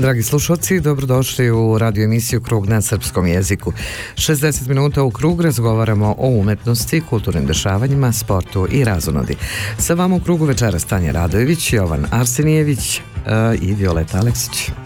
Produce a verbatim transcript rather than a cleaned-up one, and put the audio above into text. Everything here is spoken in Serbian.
Dragi slušalci, dobrodošli u radio emisiju Krug na srpskom jeziku. šezdeset minuta u Krug razgovaramo o umetnosti, kulturnim dešavanjima, sportu i razonodi. Sa vama u Krugu večeras Tanja Radojević, Jovan Arsenijević uh, i Violeta Aleksić.